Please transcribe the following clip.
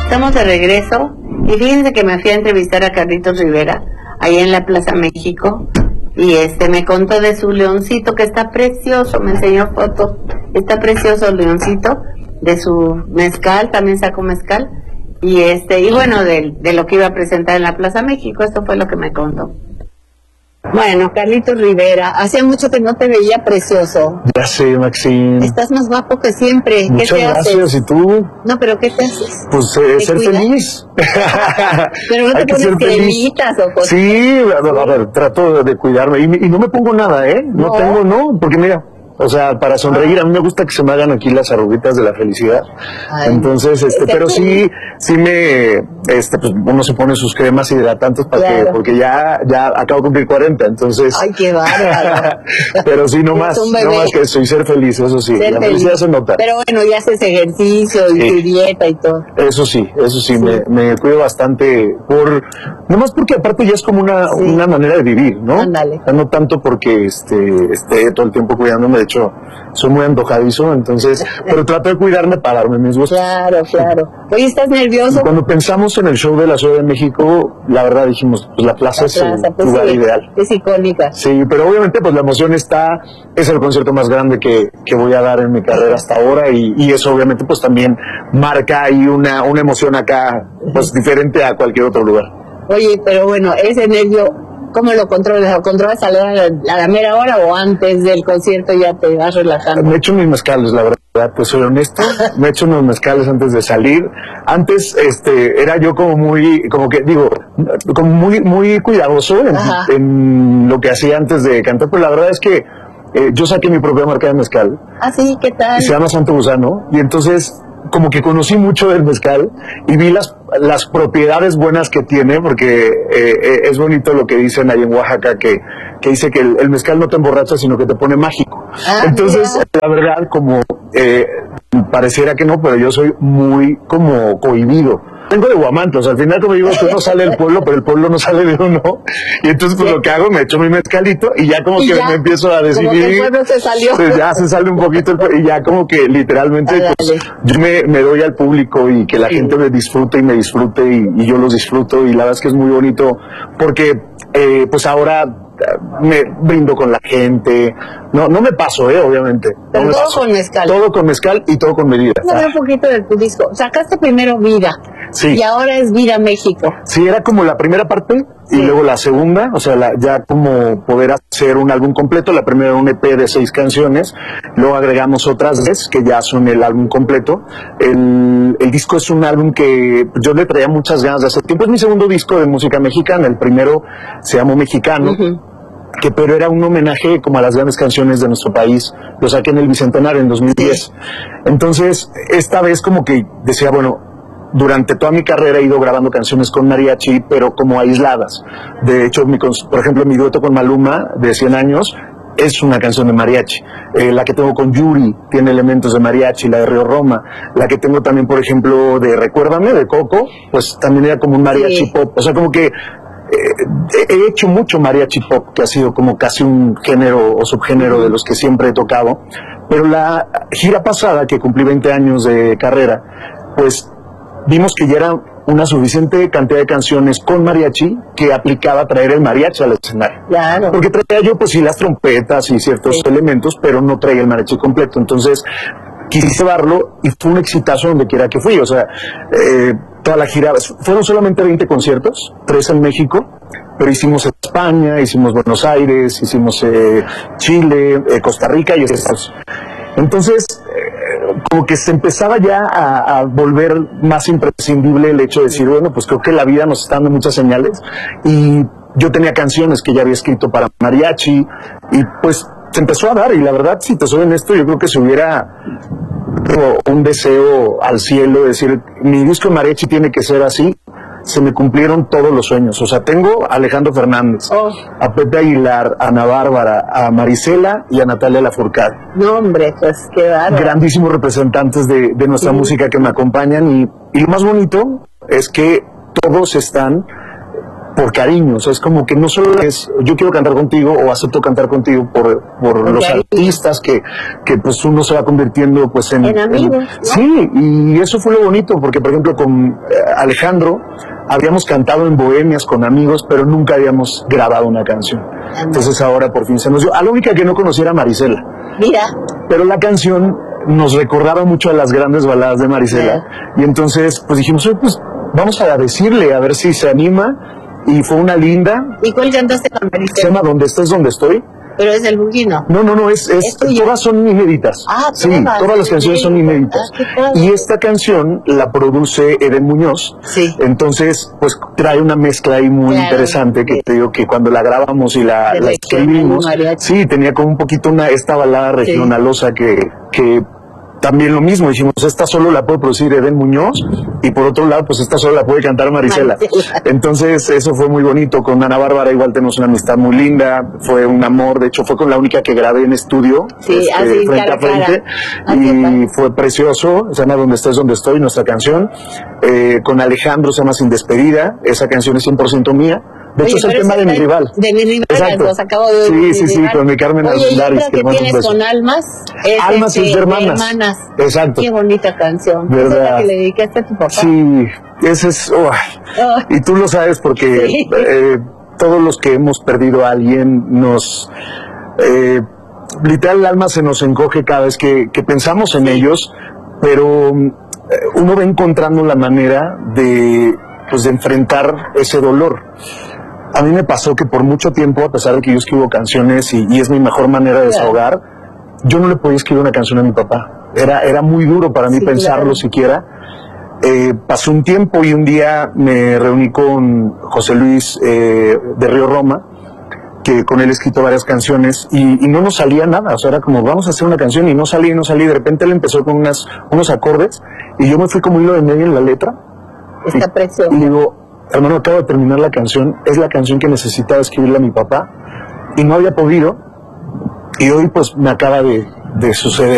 Estamos de regreso y fíjense que me fui a entrevistar a Carlitos Rivera ahí en la Plaza México y me contó de su leoncito que está precioso, me enseñó fotos, está precioso el leoncito, de su mezcal, también sacó mezcal y bueno, de lo que iba a presentar en la Plaza México, esto fue lo que me contó. Bueno, Carlitos Rivera, hacía mucho que no te veía precioso. Ya sé, Maxine. Estás más guapo que siempre. Muchas ¿Qué te gracias, haces? ¿y tú? No, pero ¿qué te haces? Pues ser cuidas? feliz. Pero no te Hay que pones ser feliz. cremitas o cosas. Sí, a ver, trato de cuidarme. Y no me pongo nada, ¿eh? No tengo, porque mira, o sea, para sonreír, a mí me gusta que se me hagan aquí las arruguitas de la felicidad. Ay, entonces, pero sí pues uno se pone sus cremas hidratantes Claro. porque ya acabo de cumplir 40, entonces. Ay, qué bárbaro. Pero sí, no Es más un bebé. que eso, y ser feliz, eso sí. Ser la feliz. felicidad se nota. Pero bueno, ya haces ejercicio y tu dieta y todo. Eso sí, me cuido bastante nomás porque aparte ya es como una manera de vivir, ¿no? Ándale. No tanto porque esté todo el tiempo cuidándome, de hecho, soy muy antojadizo, entonces, pero trato de cuidarme para darme mis gustos. Claro. Oye, ¿estás nervioso? Cuando pensamos en el show de la Ciudad de México, la verdad dijimos, pues la plaza es el lugar sí, ideal. es icónica. Sí, pero obviamente pues la emoción es el concierto más grande que voy a dar en mi carrera hasta ahora y eso obviamente pues también marca ahí una emoción acá pues diferente a cualquier otro lugar. Oye, pero bueno, ese nervio, ¿cómo lo controlas? ¿Lo controlas a la mera hora o antes del concierto ya te vas relajando? Me echo mis mezcales, la verdad, pues soy honesto, me echo unos mezcales antes de salir. Antes era yo como muy cuidadoso en lo que hacía antes de cantar, pero la verdad es que yo saqué mi propia marca de mezcal. Ah, sí, ¿qué tal? Se llama Santo Gusano, y entonces como que conocí mucho del mezcal y vi las propiedades buenas que tiene, porque es bonito lo que dicen ahí en Oaxaca, que dice que el mezcal no te emborracha, sino que te pone mágico. Entonces, mira, la verdad, como pareciera que no, pero yo soy muy como cohibido. Vengo de Huamantla, o sea, al final como digo que uno sale del pueblo, pero el pueblo no sale de uno, y entonces pues lo que hago, me echo mi mezcalito y ya como que me empiezo a decidir. Como que el pueblo se salió. Pues ya se sale un poquito y ya como que literalmente pues, yo me doy al público y que la gente me disfrute y yo los disfruto, y la verdad es que es muy bonito porque pues ahora me brindo con la gente, no me paso, obviamente. Pero no todo paso. con mezcal. Todo con mezcal y todo con medida. Vamos a ver un poquito de tu disco. Sacaste primero Vida. Sí. Y ahora es Vida México. Sí, era como la primera parte y luego la segunda, o sea, ya como poder hacer un álbum completo. La primera era un EP de 6 canciones, luego agregamos otras 10 que ya son el álbum completo. El disco es un álbum que yo le traía muchas ganas de hacer tiempo. Es mi segundo disco de música mexicana, el primero se llamó Mexicano. Pero era un homenaje como a las grandes canciones de nuestro país. Lo saqué en el Bicentenario en 2010. Entonces, esta vez como que decía, bueno, durante toda mi carrera he ido grabando canciones con mariachi, pero como aisladas. De hecho, por ejemplo, mi dueto con Maluma, de 100 años, es una canción de mariachi. La que tengo con Yuri tiene elementos de mariachi, la de Río Roma. La que tengo también, por ejemplo, de Recuérdame, de Coco, pues también era como un mariachi pop. O sea, como que he hecho mucho mariachi pop, que ha sido como casi un género o subgénero de los que siempre he tocado. Pero la gira pasada, que cumplí 20 años de carrera, pues vimos que ya era una suficiente cantidad de canciones con mariachi que aplicaba traer el mariachi al escenario. Claro. Porque traía yo pues sí las trompetas y ciertos elementos, pero no traía el mariachi completo. Entonces quise llevarlo y fue un exitazo donde quiera que fui. O sea, toda la gira, fueron solamente 20 conciertos, 3 en México, pero hicimos España, hicimos Buenos Aires, hicimos Chile, Costa Rica y estos. Entonces, como que se empezaba ya a volver más imprescindible el hecho de decir, bueno, pues creo que la vida nos está dando muchas señales, y yo tenía canciones que ya había escrito para mariachi, y pues se empezó a dar, y la verdad, si te soy honesto, yo creo que si hubiera un deseo al cielo de decir, mi disco de mariachi tiene que ser así, se me cumplieron todos los sueños. O sea, tengo a Alejandro Fernández, a Pepe Aguilar, a Ana Bárbara, a Marisela y a Natalia Lafourcade. No, hombre, pues qué bárbaro. Grandísimos representantes de nuestra música que me acompañan, y lo más bonito es que todos están por cariño, o sea, es como que no solo es yo quiero cantar contigo o acepto cantar contigo por los artistas que pues uno se va convirtiendo pues en amigos, ¿no? Sí, y eso fue lo bonito, porque por ejemplo con Alejandro habíamos cantado en bohemias con amigos, pero nunca habíamos grabado una canción. Entonces ahora por fin se nos dio. A la única que no conocía era Marisela. Mira. Pero la canción nos recordaba mucho a las grandes baladas de Marisela. Y entonces pues dijimos, oye, pues vamos a decirle, a ver si se anima. Y fue una linda. ¿Y cuál cantaste con Marisela? Se llama Donde estés, donde estoy. Pero es el Bugino. No, todas son inéditas. Sí, todas las canciones son inéditas. Y esta canción la produce Eden Muñoz. Sí. Entonces, pues trae una mezcla ahí muy interesante que te digo que cuando la grabamos y la escribimos, sí, tenía como un poquito esta balada regionalosa que también lo mismo, dijimos, esta solo la puede producir Eden Muñoz y por otro lado, pues esta solo la puede cantar Marisela. Entonces eso fue muy bonito. Con Ana Bárbara igual tenemos una amistad muy linda, fue un amor, de hecho fue con la única que grabé en estudio, así, frente a frente, y fue precioso. Se llama Donde estés, donde estoy, nuestra canción. Con Alejandro se llama Sin despedida, esa canción es 100% mía. De hecho, es el tema de mi rival. De mi rival, los acabo de oír. Sí, con mi Carmen Armendáriz. Oye, ¿y otra que tienes con Almas? Almas es de hermanas. Exacto. Qué bonita canción. ¿Verdad? Esa es la que le dedicaste a tu papá. Sí, ese es... Y tú lo sabes porque todos los que hemos perdido a alguien nos... literal, el alma se nos encoge cada vez que pensamos en ellos, pero uno va encontrando la manera de enfrentar ese dolor. A mí me pasó que por mucho tiempo, a pesar de que yo escribo canciones y es mi mejor manera de desahogar, yo no le podía escribir una canción a mi papá. Era muy duro para mí pensarlo siquiera. Pasó un tiempo y un día me reuní con José Luis de Río Roma, que con él he escrito varias canciones y no nos salía nada. O sea, era como, vamos a hacer una canción y no salía. De repente él empezó con unos acordes y yo me fui como hilo de medio en la letra. Está precioso. Y digo, hermano, acabo de terminar la canción, es la canción que necesitaba escribirle a mi papá y no había podido, y hoy pues me acaba de suceder.